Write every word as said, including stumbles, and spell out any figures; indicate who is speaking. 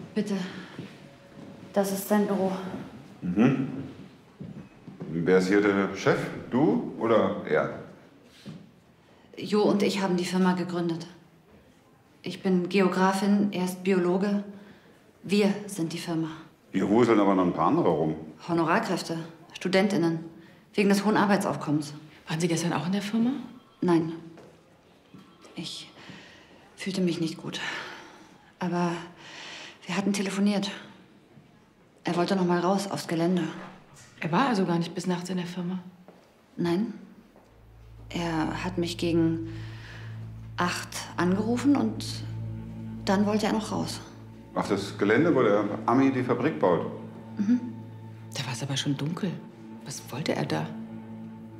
Speaker 1: Bitte. Das ist sein Büro.
Speaker 2: Mhm. Wer ist hier der Chef? Du oder er?
Speaker 1: Jo und ich haben die Firma gegründet. Ich bin Geografin, er ist Biologe. Wir sind die Firma.
Speaker 2: Hier wuseln aber noch ein paar andere rum.
Speaker 1: Honorarkräfte, StudentInnen. Wegen des hohen Arbeitsaufkommens.
Speaker 3: Waren Sie gestern auch in der Firma?
Speaker 1: Nein. Ich fühlte mich nicht gut. Aber wir hatten telefoniert. Er wollte noch mal raus aufs Gelände.
Speaker 3: Er war also gar nicht bis nachts in der Firma?
Speaker 1: Nein. Er hat mich gegen acht angerufen und dann wollte er noch raus.
Speaker 2: Ach, das Gelände, wo der Ami die Fabrik baut?
Speaker 1: Mhm.
Speaker 3: Da war es aber schon dunkel. Was wollte er da?